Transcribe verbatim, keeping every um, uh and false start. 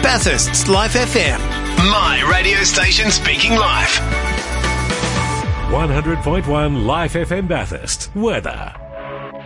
Bathurst's Life F M. My radio station speaking live. one hundred point one Life F M Bathurst. Weather.